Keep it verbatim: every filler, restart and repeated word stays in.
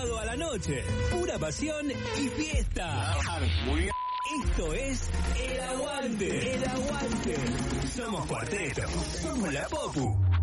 sábado a la noche. Pura pasión y fiesta. Esto es El Aguante. El Aguante. Somos Cuarteto. Somos la Popu.